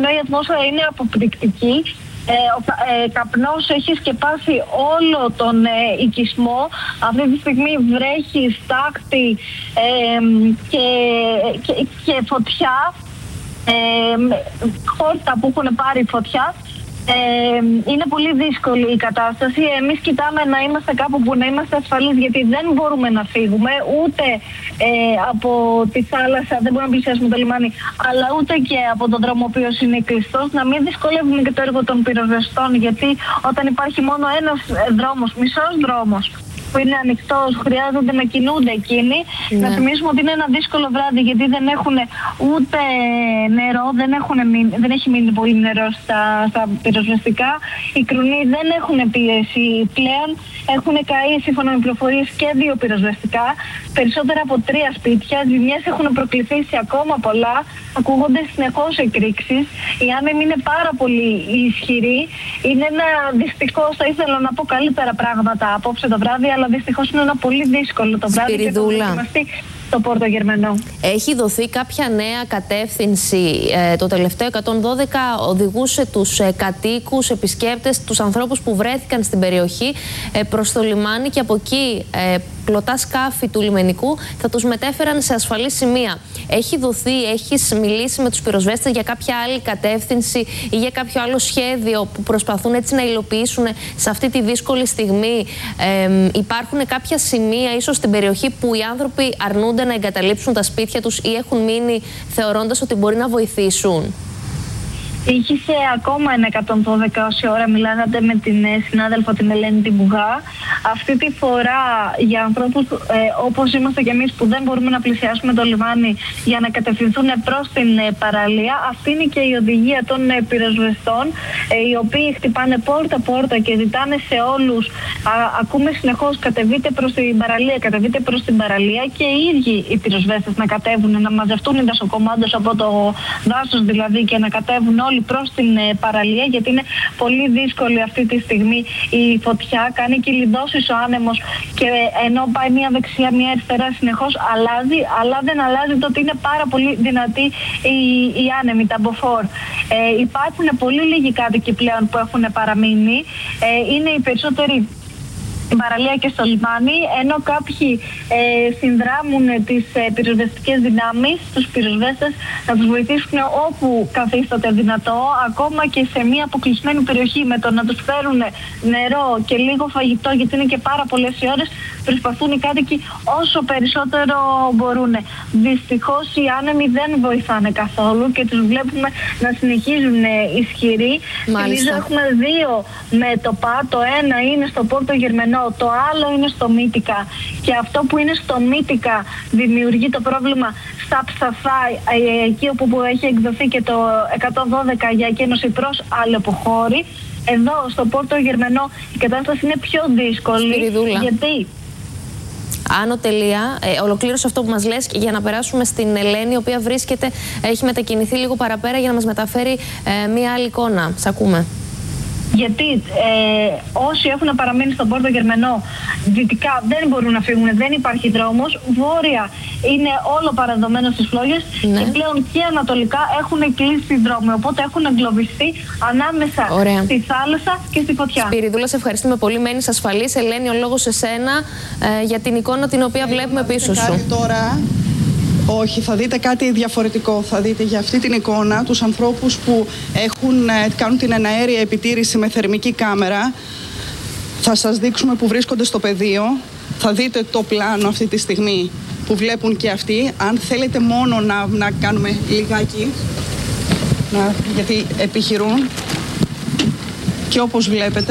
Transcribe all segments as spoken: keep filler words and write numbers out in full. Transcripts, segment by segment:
ενώ η ατμόσφαιρα είναι αποπληκτική. Ε, ο ε, καπνός έχει σκεπάσει όλο τον ε, οικισμό. Αυτή τη στιγμή βρέχει, στάχτη ε, και, και, και φωτιά, ε, χόρτα που έχουν πάρει φωτιά. Ε, είναι πολύ δύσκολη η κατάσταση. Εμείς κοιτάμε να είμαστε κάπου που να είμαστε ασφαλείς, γιατί δεν μπορούμε να φύγουμε ούτε ε, από τη θάλασσα, δεν μπορούμε να πλησιάσουμε το λιμάνι, αλλά ούτε και από τον δρόμο ο οποίος είναι κλειστός. Να μην δυσκολεύουμε και το έργο των πυροσβεστών, γιατί όταν υπάρχει μόνο ένας δρόμος, μισός δρόμος που είναι ανοιχτός, χρειάζονται να κινούνται εκείνοι. Ναι. Να θυμίσουμε ότι είναι ένα δύσκολο βράδυ, γιατί δεν έχουν ούτε νερό, δεν, έχουν μείνει, δεν έχει μείνει πολύ νερό στα, στα πυροσβεστικά. Οι κρουνοί δεν έχουν πίεση πλέον. Έχουν καεί, σύμφωνα με πληροφορίες, και δύο πυροσβεστικά. Περισσότερα από τρία σπίτια. Ζημιές έχουν προκληθεί σε ακόμα πολλά. Ακούγονται συνεχώς εκρήξεις. Η άνεμη είναι πάρα πολύ ισχυρή. Είναι ένα, δυστυχώς, θα ήθελα να πω καλύτερα πράγματα απόψε το βράδυ, αλλά δυστυχώς είναι ένα πολύ δύσκολο το βράδυ. Σπυριδούλα, στο Πόρτο Γερμενό. Έχει δοθεί κάποια νέα κατεύθυνση? Ε, το τελευταίο εκατόν δώδεκα οδηγούσε τους ε, κατοίκους, επισκέπτες, τους ανθρώπους που βρέθηκαν στην περιοχή ε, προς το λιμάνι, και από εκεί ε, πλωτά σκάφη του λιμενικού θα τους μετέφεραν σε ασφαλή σημεία. Έχει δοθεί, έχεις μιλήσει με τους πυροσβέστες για κάποια άλλη κατεύθυνση ή για κάποιο άλλο σχέδιο που προσπαθούν έτσι να υλοποιήσουν σε αυτή τη δύσκολη στιγμή? Ε, υπάρχουν κάποια σημεία ίσως στην περιοχή που οι άνθρωποι αρνούνται να εγκαταλείψουν τα σπίτια τους ή έχουν μείνει θεωρώντας ότι μπορεί να βοηθήσουν? Ήχησε ακόμα ένα εκατόν δώδεκα όση ώρα μιλάγατε με την συνάδελφο την Ελένη την Μπουγά. Αυτή τη φορά για ανθρώπους ε, όπως είμαστε κι εμείς, που δεν μπορούμε να πλησιάσουμε το λιμάνι για να κατευθυνθούν προς την ε, παραλία, αυτή είναι και η οδηγία των ε, πυροσβεστών, ε, οι οποίοι χτυπάνε πόρτα-πόρτα και ζητάνε σε όλους. Α, ακούμε συνεχώς κατεβείτε προς την παραλία, κατεβείτε προς την παραλία, και οι ίδιοι οι πυροσβέστες να κατέβουν, να μαζευτούν οι δασοκομάντες από το δάσος δηλαδή, και να κατέβουν όλοι προς την ε, παραλία, γιατί είναι πολύ δύσκολη αυτή τη στιγμή η φωτιά. Κάνει κυλιδώσεις ο άνεμος, και ενώ πάει μία δεξιά μία αριστερά συνεχώς αλλάζει, αλλά δεν αλλάζει το ότι είναι πάρα πολύ δυνατή η, η άνεμη, τα μποφόρ. Ε, υπάρχουν πολύ λίγοι κάτοικοι πλέον που έχουν παραμείνει. Ε, είναι οι περισσότεροι στην παραλία και στο λιμάνι, ενώ κάποιοι ε, συνδράμουν τις ε, πυροσβεστικές δυνάμεις, τους πυροσβέστες, να τους βοηθήσουν όπου καθίσταται δυνατό, ακόμα και σε μια αποκλεισμένη περιοχή, με το να τους φέρουν νερό και λίγο φαγητό, γιατί είναι και πάρα πολλές οι ώρες, προσπαθούν οι κάτοικοι όσο περισσότερο μπορούν. Δυστυχώς οι άνεμοι δεν βοηθάνε καθόλου και τους βλέπουμε να συνεχίζουν ισχυροί. Θυμίζω έχουμε δύο μέτωπα, το ένα είναι στο Πόρτο Γερμενό, το άλλο είναι στο Μύτικα, και αυτό που είναι στο Μύτικα δημιουργεί το πρόβλημα στα Ψαθά, εκεί όπου έχει εκδοθεί και το εκατόν δώδεκα για εκένωση προς αλλεποχώρη. Εδώ στο Πόρτο Γερμενό η κατάσταση είναι πιο δύσκολη. Σπυριδούλα, γιατί Άνω τελεία, ε, ολοκλήρωσε αυτό που μας λες, για να περάσουμε στην Ελένη, η οποία βρίσκεται, έχει μετακινηθεί λίγο παραπέρα για να μας μεταφέρει ε, μία άλλη εικόνα. Σ' ακούμε. Γιατί ε, όσοι έχουν παραμείνει στον Πόρτο Γερμενό δυτικά δεν μπορούν να φύγουν, δεν υπάρχει δρόμος. Βόρεια είναι όλο παραδομένο στις φλόγες, ναι, και πλέον και ανατολικά έχουν κλείσει δρόμοι. Οπότε έχουν εγκλωβιστεί ανάμεσα Ωραία. στη θάλασσα και στη φωτιά. Σπυριδούλα, σε ευχαριστούμε πολύ. Μένεις ασφαλής. Ελένη, ο λόγος σε σένα ε, για την εικόνα την οποία ε, βλέπουμε πίσω σου. Τώρα. Όχι, θα δείτε κάτι διαφορετικό. Θα δείτε για αυτή την εικόνα τους ανθρώπους που έχουν, κάνουν την εναέρια επιτήρηση με θερμική κάμερα. Θα σας δείξουμε που βρίσκονται στο πεδίο. Θα δείτε το πλάνο αυτή τη στιγμή που βλέπουν και αυτοί. Αν θέλετε μόνο να, να κάνουμε λιγάκι, να, γιατί επιχειρούν. Και όπως βλέπετε,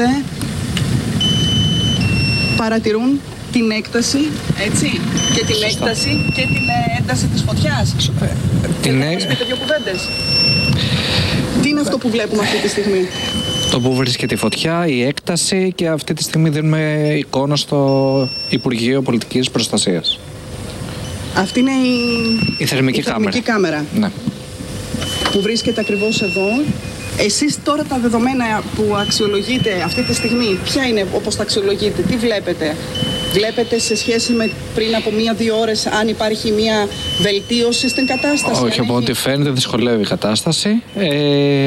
παρατηρούν την έκταση, έτσι, και την Σωστά. έκταση και την ένταση της φωτιάς. Ε, την ε... πείτε δύο κουβέντες. Τι είναι αυτό που βλέπουμε αυτή τη στιγμή? Το που βρίσκεται η φωτιά, η έκταση, και αυτή τη στιγμή δίνουμε εικόνα στο Υπουργείο Πολιτικής Προστασίας. Αυτή είναι η, η θερμική, η θερμική κάμερα. κάμερα. Ναι. Που βρίσκεται ακριβώς εδώ. Εσείς τώρα τα δεδομένα που αξιολογείτε αυτή τη στιγμή, ποια είναι όπως τα αξιολογείτε, τι βλέπετε? Βλέπετε σε σχέση με πριν από μία-δύο ώρες αν υπάρχει μία βελτίωση στην κατάσταση? Όχι, από ό,τι φαίνεται δυσκολεύει η κατάσταση. Ε...